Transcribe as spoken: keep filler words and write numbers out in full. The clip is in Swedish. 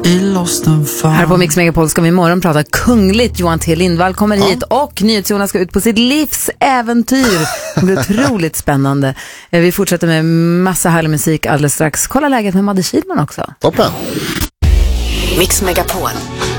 i Lost and Found. Här på Mix Megapol ska vi imorgon prata kungligt. Johan T. Lindvall kommer ja. hit och NyhetsJonas ska ut på sitt livs äventyr. Det blir otroligt spännande. Vi fortsätter med massa härlig musik alldeles strax. Kolla läget med Madde Kihlman också. Toppen. Mix Megapol.